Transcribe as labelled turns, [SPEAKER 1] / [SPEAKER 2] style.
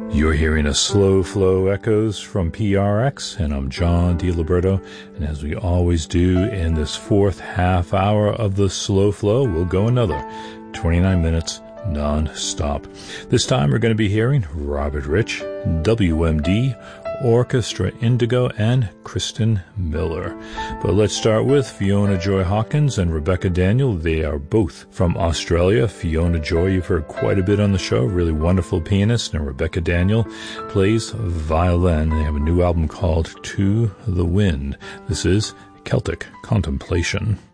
[SPEAKER 1] You're hearing a Slow Flow Echoes from PRX, and I'm John DiLiberto. And as we always do in this fourth half hour of the Slow Flow, we'll go another 29 minutes non-stop. This time we're going to be hearing Robert Rich, WMD, Orchestra Indigo, and Kristen Miller. But let's start with Fiona Joy Hawkins and Rebecca Daniel. They are both from Australia. Fiona Joy, you've heard quite a bit on the show, really wonderful pianist, and Rebecca Daniel plays violin. They have a new album called To the Wind. This is Celtic Contemplation.